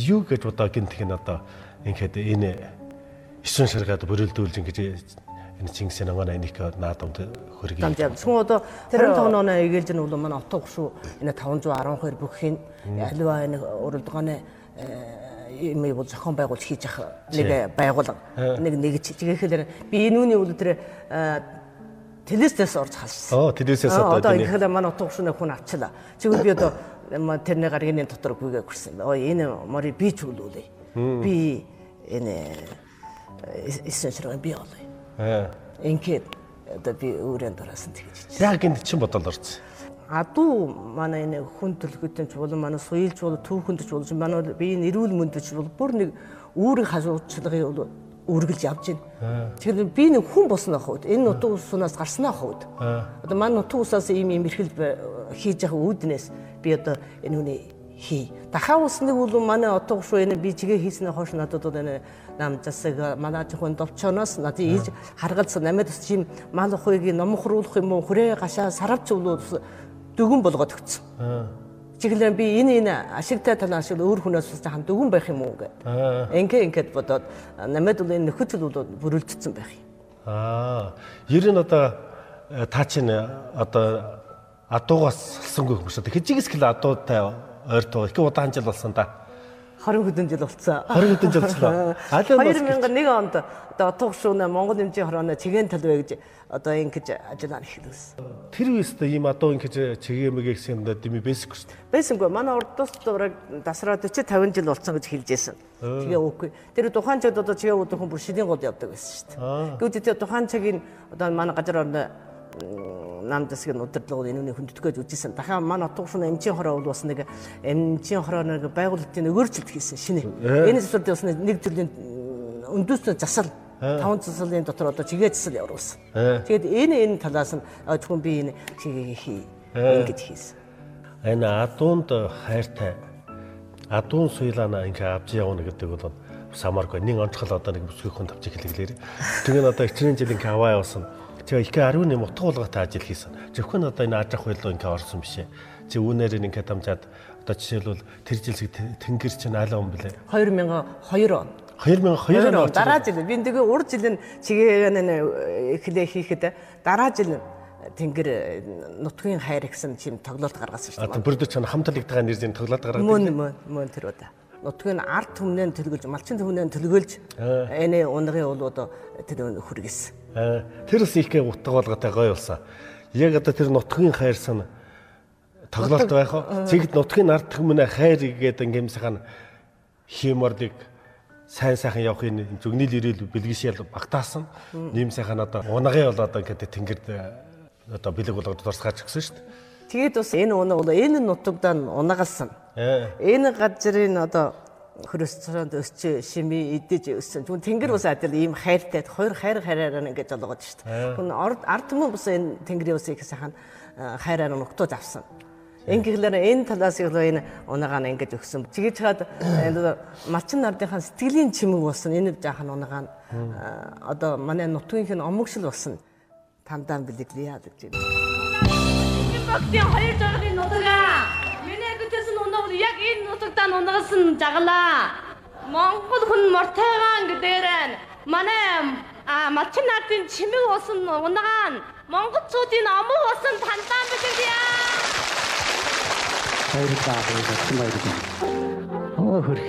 юу гэж одоо гинтх нь одоо ингээд энэ 9 ширгээд бүрэлдүүлж ингэж энэ Чингисийн ангана энийг наадамд хөргий. Тэгвэл одоо тэр тонооно эгээлж нь бол манай отоо гүшүү энэ 512 бүххийн аливаа энэ уралдааны юм бол зохион байгуулж хийж явах нэг байгууллага нэг чигээхээр би энэ үний үл тэр телевизээс орж халсан. Телевизээс одоо ингээд манай утга гүшүүний хүн авчлаа. Чигээр би одоо тэрний гаргийн дотор гүйгээ хүрсэн. Энэ мори би ч үлүүлээ. Би энэ эссеншрын би олоо. Ингээд одоо би өөрөнд дураасан тэгэж. Яг гинт чин бодол орсон. Адуу манай энэ хүн төлөвлөгөөтэй ч болон манай соёлч бол түүхэнд ч болж манай би энэ эрүүл мэндэд ч бол бүр нэг үүрэг хажуучлагын бол үргэлж явж байна. Тэгэхээр би нэг хүн босноо хавд энэ нутаг усунаас гарснаа хавд. Одоо манай нутаг усаас ийм эрхэл хийж явах үүднээс би одоо энэ үний хий. Дахиад усныг бол манай отоо гүшүү энэ би чигээ хийснээ хойш надад энэ нам засаг манай хүн довчоноос надад ийж харгалзсан намайд бас чим мал ухыг номхруулах юм уу хүрээ гашаа саравч уулууд дүгэн болгоод өгсөн. Чиглэн би энэ ашигтай талаа шиг өөр хүнээс хам дүгэн байх юм уу гэдэг. Ингээд бодоод намайд бол энэ нөхөцөл бол бүрэлдсэн байх юм. Ер нь одоо та чинь одоо адуугаас салсангүй хүмүүс одоо хижигс кил адуутай ойртоо их удаан жил болсон да. 20 хэдэн жил болсон. 20 хэдэн жил боллоо. 2001 онд одоо отоо гүшүүнээ Монгол Эмчийн хорооны чигээн талбай гэж одоо ингэж ажиллаа эхлэсэн. Тэр үеэс ийм адуу ингэж чигээмэг гэсэн юм дэми бэсик шүү дээ. Бэсэнгүй манай урдус дураг дасраа 40 50 жил болсон гэж хэлж байсан. Тэгээ үгүй. Тэр тухайн цагт одоо чигээ үүдэх хүн бүр шидийн гол явдаг байсан шүү дээ. Гэвч тэр тухайн цагийн одоо манай газар орны нам засгийн удирдлага энэ үний хүндэтгэж үзсэн. Дахиад манай утга гүшүүний эмчийн хороо бол бас нэг эмчийн хорооны байгуулалтын өөрчлөлт хийсэн шинэ. Энэ зүйл бас нэг жилийн өндөөсөө засал 5 заслын дотор одоо чигээ засал явуулсан. Тэгээд энэ талаас нь зөвхөн би энэ чигээ хий ингэж хийсэн. Энэ адуунд хайртай адуун суйлаана ингээ авч явна гэдэг бол самаргүй нэг онцгол одоо нэг бүсгүй хүн тавч эхлэглээ. Тэгээд одоо 20 жил ингээ аваа явсан. Тэгээ их 18 утга болготой ажил хийсэн. Зөвхөн одоо энэ ажих байлуу ингээ орсон биш ээ. Чи үүнээр ингээ дамжаад одоо жишээлбэл тэр жилсэг тэнгэр чинь алаа юм блэ? 2002 он. 2002 он дараа жил би тэгээ урд жил нь чигээ эхлээ хийхэд дараа жил тэнгэр нутгийн хайр гэсэн чим тоглолт гаргасан шүү дээ. Бүрдөө ч хамтлагтайгаа нэрзийн тоглолт гаргадаг. Мөн тэр удаа. Нутгийн арт түмнээ төлгөлж, малчин түмнээ төлгөлж энэ унгын бол одоо тэр хүргэсэн. Тэр бас их утга болготой гоё болсон. Яг одоо тэр нутгийн хайрсан тоглолт байх уу? Цэгт нутгийн арт түмнээ хайр гэдэг ингээм сайхан химордыг сайн сайхан явахын зүгнэл ирээл бэлгэшээл багтаасан. Нэм сайхан одоо унгын бол одоо ингээд тэнгэрд одоо бэлэг болгоод дурсгаач гисэн шүү дээ. Тэгээд бас энэ унаг бол энэ нутагдаа унагалсан. Энэ газрын одоо хөрөсцөнд өсч шими идэж өссөн. Түн тэнгэр бас адил ийм хайртай хоёр хайраар ингэж олгоод шүү дээ. Хүн ард түмэн бас энэ тэнгэрийн усыг сайхан хайраар нугтууд авсан. Ингээдлээр энэ талаас энэ унагаа нь ингэж өгсөн. Чигээр чад малчин нардынхаа сэтгэлийн чимэг болсон. Энэ жаахан унагаа нь одоо манай нутгийнх нь омогшил болсон. Тандаа бэлэглэе гэж байна. Багтын хоёр зоргийн нутгаа. Миний гүтэсэн унаг яг энэ нутагтаа унагалсан жагалаа. Монгол хүн мортойгоон гэдээрэн манай малчин нардын чимэг болсон унагаа нь монголчуудын омог болсон тандаа бэлэглэе. Баярлалаа баярлалаа. Хөрх.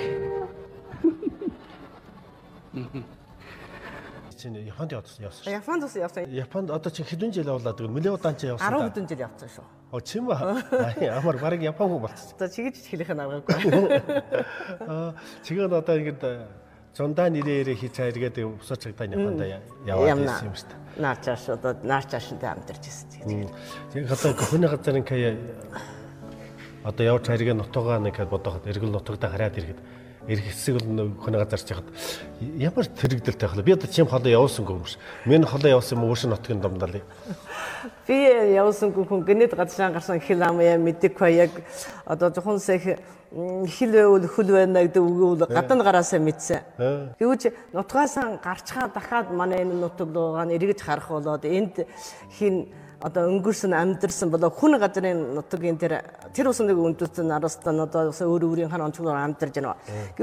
Чинь Японд явсан. Японд бас явсан. Японд одоо чи хэдэн жил явлаад байгаа нэлээд удаан чи явсан. 10 хэдэн жил явсан шүү. Тийм ба. Амар барыг Япон хүн болчихсон. За чигэж хэлэх нь аргагүй. Чигээр одоо ингэж зундаа нэрээр хийж хайргээд босоо цагдаа Японд яваад ирсэн юм шүү дээ. Наачааш одоо наачааштай амтарч ирсэн. Тэгээд одоо хүний газрын кая одоо явж хайргээ нутгаа нэг бодоход эргэл нутагтаа хараад ирэхэд эрх хэсэг бол хүний газарч яхад ямар тэрэгдэлтэй хаа. Би одоо чим холоо явуулсангүй юм шиг. Миний холоо явуулсан юм уушин нутгийн домдалыг. Би явуулсангүй хүн гэнэт гадшаа гарсан хил амяа мэдэхгүй яг одоо зөвхөн сэх хил байвал хөл байна гэдэг үгийг гадна гараасаа мэдсэн. Гэвч нутгаасаа гарчхаа дахиад манай энэ нутаг руугаа эргэж харах болоод энд хин одоо өнгөрсөн амьдэрсэн болоо хүн газрын нутгийн тэр ус нэг өндөртөн араас нь одоо өөр өөрийн хан онцгоор амьдарж байна.